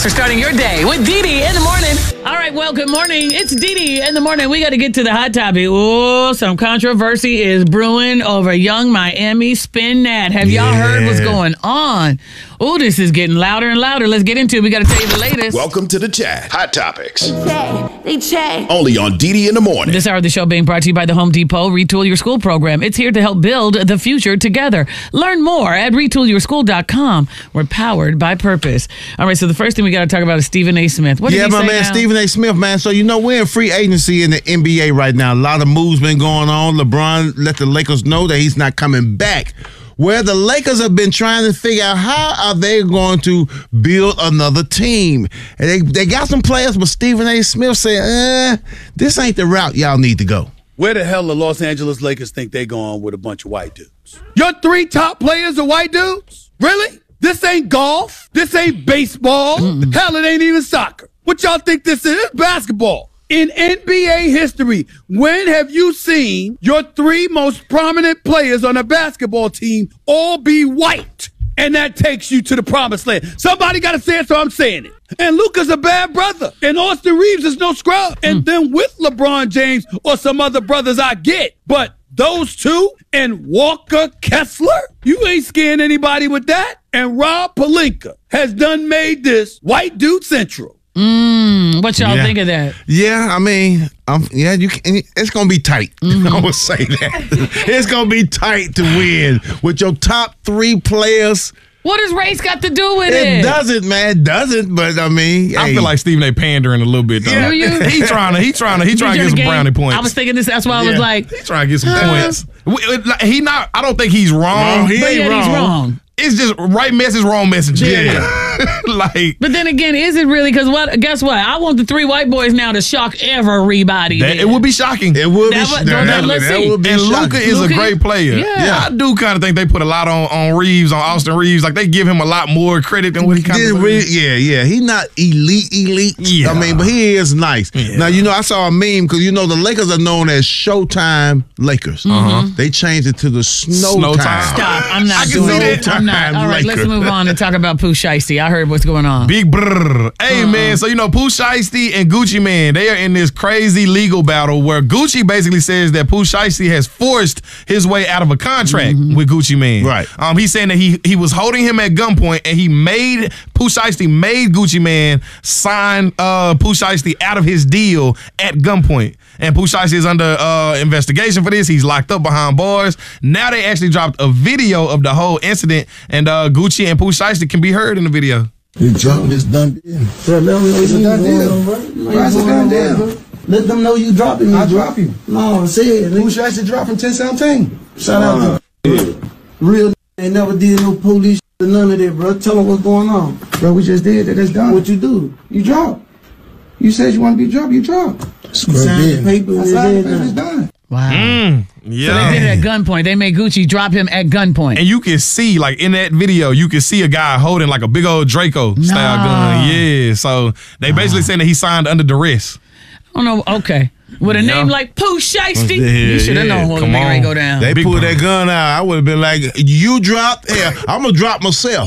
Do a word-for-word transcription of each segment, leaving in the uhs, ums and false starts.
for starting your day with Dee Dee in the morning. All right, well, good morning. It's Dee Dee in the morning. We got to get to the hot topic. Oh, some controversy is brewing over Young Miami Spin That. Have y'all yeah. heard what's going on? Oh, this is getting louder and louder. Let's get into it. We got to tell you the latest. Welcome to the chat. Hot Topics. They chat. They chat. Only on Dee Dee in the morning. This hour of the show being brought to you by the Home Depot Retool Your School program. It's here to help build the future together. Learn more at retool your school dot com. We're powered by purpose. All right, so the first thing we got to talk about is Stephen A. Smith. What did yeah, he my say man, now? Stephen A. Smith, man. So, you know, we're in free agency in the N B A right now. A lot of moves been going on. LeBron let the Lakers know that he's not coming back. Where the Lakers have been trying to figure out how are they going to build another team. And they, they got some players, but Stephen A. Smith said, eh, this ain't the route y'all need to go. Where the hell the Los Angeles Lakers think they going with a bunch of white dudes? Your three top players are white dudes? Really? This ain't golf. This ain't baseball. Mm-mm. Hell, it ain't even soccer. What y'all think this is? It's basketball. In N B A history, when have you seen your three most prominent players on a basketball team all be white? And that takes you to the promised land. Somebody got to say it, so I'm saying it. And Luka's a bad brother. And Austin Reeves is no scrub. And mm. then with LeBron James or some other brothers I get. But those two and Walker Kessler, you ain't scaring anybody with that. And Rob Pelinka has done made this white dude central. Mm, what y'all yeah. think of that? Yeah, I mean, um, yeah, you can, it's going to be tight. Mm-hmm. I would say that. It's going to be tight to win with your top three players. What does race got to do with it? It doesn't, man. It doesn't, but I mean, I hey. feel like Stephen A. pandering a little bit, though. Yeah. Do you? He trying to, he trying to, he trying to get some game? brownie points. I was thinking this, that's why I Yeah. was like. He trying to get some uh, points. He not, I don't think he's wrong. Wrong. He but ain't yet wrong. he's wrong. It's just right message, wrong message. Yeah. Like, but then again, is it really? Because what? Guess what? I want the three white boys now to shock everybody. that, it would be shocking. It would That be would- that, that- let's that see. would be And shocking. Luka is Luka- a great player. Yeah. I do kind of think they put a lot on, on Reeves, on Austin Reeves. Like, they give him a lot more credit than what he kind Didn't of really- yeah, yeah. He's not elite, elite. Yeah. I mean, but he is nice. Yeah. Now, you know, I saw a meme because, you know, the Lakers are known as Showtime Lakers. Uh-huh. They changed it to the Snow, Snow Time. Time. Stop. I'm I not can doing see it. that. I'm not. All right, let's Laker. move on and talk about Pooh Shiesty. I heard what's going on. Big brr. Hey, uh-uh. man, so, you know, Pooh Shiesty and Gucci Mane, they are in this crazy legal battle where Gucci basically says that Pooh Shiesty has forced his way out of a contract mm-hmm. with Gucci Mane. Right. Um, he's saying that he he was holding him at gunpoint and he made, Pooh Shiesty made Gucci Mane sign uh, Pooh Shiesty out of his deal at gunpoint. And Pooh Shiesty is under uh, investigation for this. He's locked up behind bars. Now they actually dropped a video of the whole incident, and uh, Gucci and Pooh Shiesty can be heard in the video. You drop this done deal. Bro, let them know It's a you done going deal. on, bro. Why it's a done deal? Let them know you dropping me. I bro. drop you. No, say it. Who should actually drop from ten seventeen? Shout out to Yeah. Real ain't never did no police or none of that, bro. Tell them what's going on. Bro, we just did that. That's done. What you do? You drop. You said you want to be dropped. You drop. You signed the paper I and signed the paper. It's everything. done. Wow. Mm, So yeah. they did it at gunpoint. They made Gucci drop him at gunpoint. And you can see, like, in that video, you can see a guy holding, like, a big old Draco style Nah. gun. Yeah. So they basically saying that he signed under duress. Oh, no. Okay. With a Yeah. name like Pooh Shiesty, Yeah, you should have yeah. known what was Come getting ready to on. go down. They Big pulled brother. that gun out. I would have been like, you dropped? Yeah, I'm going to drop myself.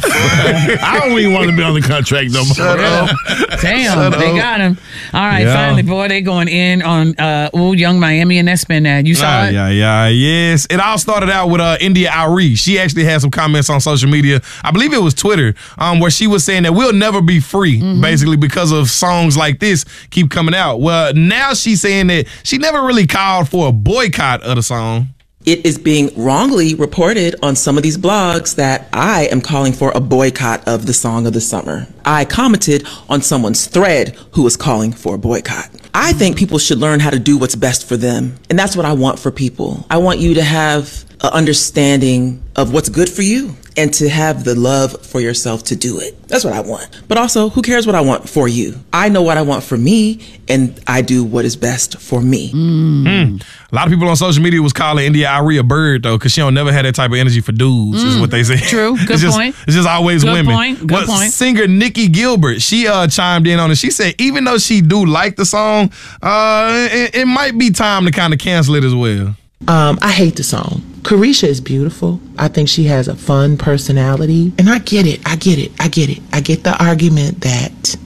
I don't even want to be on the contract no more. Shut up. Damn, Shut they up. got him. All right, Yeah. finally, boy, they going in on uh, ooh, Young Miami and that spin that. You saw Ah, it? yeah, yeah, yes. It all started out with uh, India Arie. She actually had some comments on social media. I believe it was Twitter, um, where she was saying that we'll never be free, Mm-hmm. basically because of songs like this keep coming out. Well, now she's saying that she never really called for a boycott of the song. It is being wrongly reported on some of these blogs that I am calling for a boycott of the song of the summer. I commented on someone's thread who was calling for a boycott. I think people should learn how to do what's best for them. And that's what I want for people. I want you to have an understanding of what's good for you and to have the love for yourself to do it. That's what I want. But also, who cares what I want for you? I know what I want for me, and I do what is best for me. Mm. A lot of people on social media was calling India Arie a bird, though, because she don't never had that type of energy for dudes, mm. is what they say. True. Good it's just, point. It's just always Good women. point. Good but point. Singer Nikki Gilbert, she uh, chimed in on it. She said, even though she do like the song, uh, it, it might be time to kind of cancel it as well. Um, I hate the song. Carisha is beautiful. I think she has a fun personality. And I get it. I get it. I get it. I get the argument that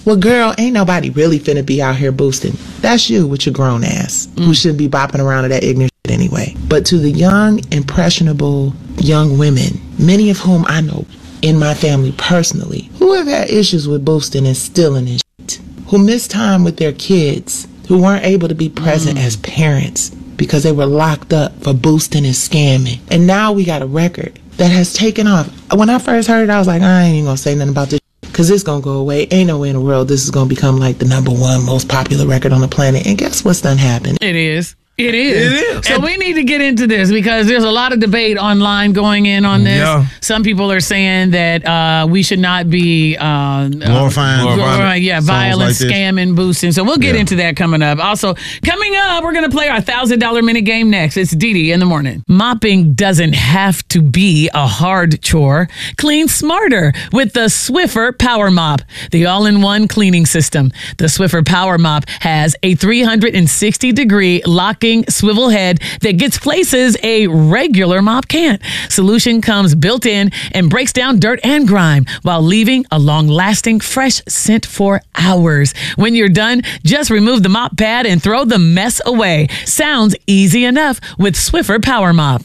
Well, girl, ain't nobody really finna be out here boosting. That's you with your grown ass, mm. who shouldn't be bopping around to that ignorant shit anyway. But to the young, impressionable young women, many of whom I know in my family personally, who have had issues with boosting and stealing and shit, who miss time with their kids, who weren't able to be present mm. as parents because they were locked up for boosting and scamming. And now we got a record that has taken off. When I first heard it, I was like, I ain't even gonna say nothing about this because it's gonna go away. Ain't no way in the world this is gonna become like the number one most popular record on the planet. And guess what's done happened? It is. It is. It is. So And- we need to get into this because there's a lot of debate online going in on this. Yeah. Some people are saying that uh, we should not be uh, Glorifying. uh, Glorifying yeah, songs violence, like this. scamming, boosting. So we'll get Yeah. into that coming up. Also, coming up, we're going to play our one thousand dollars minute game next. It's Dee Dee in the morning. Mopping doesn't have to be a hard chore. Clean smarter with the Swiffer Power Mop, the all-in-one cleaning system. The Swiffer Power Mop has a three hundred sixty degree locking swivel head that gets places a regular mop can't. Solution comes built in and breaks down dirt and grime while leaving a long-lasting fresh scent for hours. When you're done, just remove the mop pad and throw the mess away. Sounds easy enough with Swiffer Power Mop.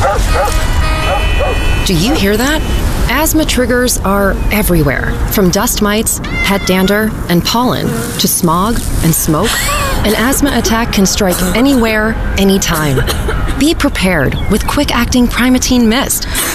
Do you hear that? Asthma triggers are everywhere, from dust mites, head dander, and pollen, to smog and smoke. An asthma attack can strike anywhere, anytime. Be prepared with quick-acting Primatene Mist.